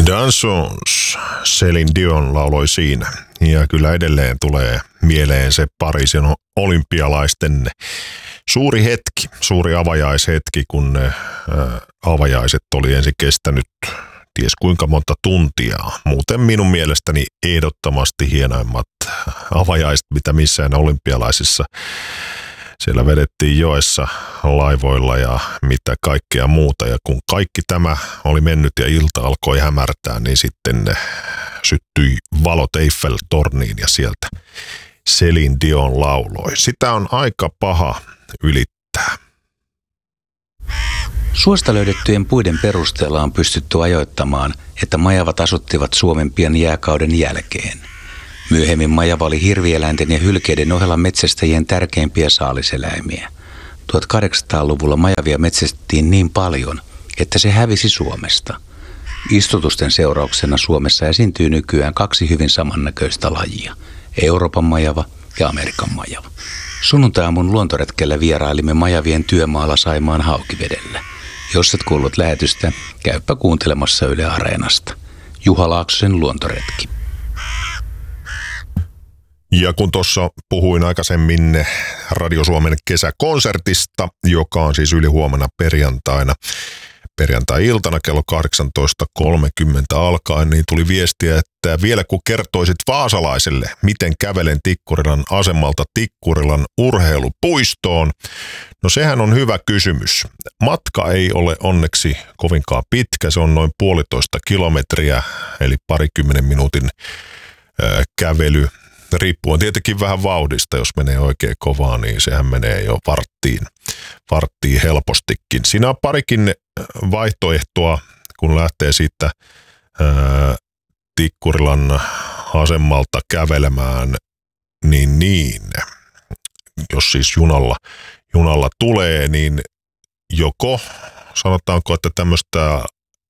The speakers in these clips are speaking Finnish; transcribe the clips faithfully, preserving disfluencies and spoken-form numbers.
Dansons, Céline Dion lauloi siinä. Ja kyllä edelleen tulee mieleen se Pariisin olympialaisten suuri hetki, suuri avajaishetki, kun ne ää, avajaiset oli ensin kestänyt ties kuinka monta tuntia. Muuten minun mielestäni ehdottomasti hienoimmat avajaiset, mitä missään olympialaisissa. Siellä vedettiin joessa laivoilla ja mitä kaikkea muuta. Ja kun kaikki tämä oli mennyt ja ilta alkoi hämärtää, niin sitten syttyi valot Eiffel-torniin ja sieltä Céline Dion lauloi. Sitä on aika paha ylittää. Suosta löydettyjen puiden perusteella on pystytty ajoittamaan, että majavat asuttivat Suomen pian jääkauden jälkeen. Myöhemmin majava oli hirvieläinten ja hylkeiden ohella metsästäjien tärkeimpiä saaliseläimiä. tuhatkahdeksansataaluvulla majavia metsästettiin niin paljon, että se hävisi Suomesta. Istutusten seurauksena Suomessa esiintyy nykyään kaksi hyvin samannäköistä lajia, Euroopan majava ja Amerikan majava. Sunnuntai-aamun luontoretkellä vierailimme majavien työmaalla Saimaan Haukivedellä. Jos et kuullut lähetystä, käypä kuuntelemassa Yle Areenasta. Juha Laaksosen luontoretki. Ja kun tuossa puhuin aikaisemmin Radio Suomen kesäkonsertista, joka on siis ylihuomenna perjantaina, perjantai-iltana kello kahdeksantoista kolmekymmentä alkaen, niin tuli viestiä, että vielä kun kertoisit vaasalaiselle, miten kävelen Tikkurilan asemalta Tikkurilan urheilupuistoon. No sehän on hyvä kysymys. Matka ei ole onneksi kovinkaan pitkä, se on noin puolitoista kilometriä, eli parikymmenen minuutin ää, kävely. Riippuen tietenkin vähän vauhdista, jos menee oikein kovaa, niin sehän menee jo varttiin, varttiin helpostikin. Siinä on parikin vaihtoehtoa, kun lähtee siitä ää, Tikkurilan asemalta kävelemään, niin niin, jos siis junalla, junalla tulee, niin joko sanotaanko, että tämmöistä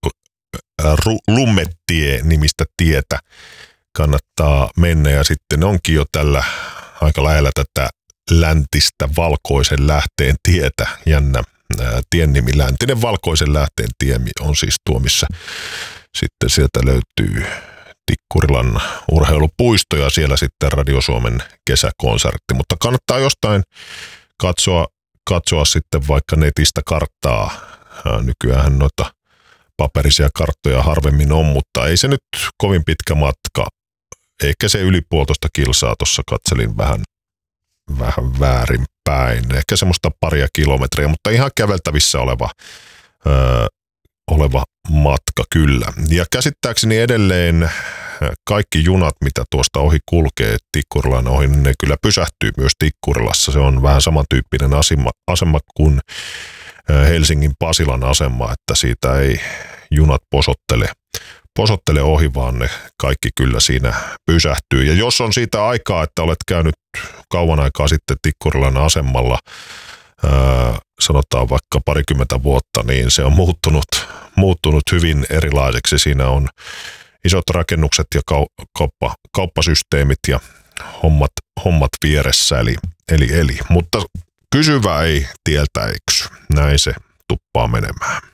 Lummettie-nimistä tietä kannattaa mennä ja sitten onkin jo tällä aika lähellä tätä läntistä Valkoisen lähteen tietä. Jännä ää, tien nimi, läntinen Valkoisen lähteen tie on siis tuo, missä sitten sieltä löytyy Tikkurilan urheilupuisto ja siellä sitten Radio Suomen kesäkonsertti. Mutta kannattaa jostain katsoa, katsoa sitten vaikka netistä karttaa. Ää, nykyään noita paperisia karttoja harvemmin on, mutta ei se nyt kovin pitkä matka. Ehkä se yli puolitoista kilsaa tuossa katselin vähän, vähän väärinpäin. Ehkä semmoista paria kilometriä, mutta ihan käveltävissä oleva, öö, oleva matka kyllä. Ja käsittääkseni edelleen kaikki junat, mitä tuosta ohi kulkee Tikkurilan ohi, niin ne kyllä pysähtyy myös Tikkurilassa. Se on vähän samantyyppinen asema, asema kuin Helsingin Pasilan asema, että siitä ei junat posottele, posottele ohi, vaan ne kaikki kyllä siinä pysähtyy. Ja jos on siitä aikaa, että olet käynyt kauan aikaa sitten Tikkurilan asemalla, ää, sanotaan vaikka parikymmentä vuotta, niin se on muuttunut, muuttunut hyvin erilaiseksi. Siinä on isot rakennukset ja kau- kauppa, kauppasysteemit ja hommat, hommat vieressä, eli, eli, eli. Mutta kysyvä ei tieltä eksy. Näin se tuppaa menemään.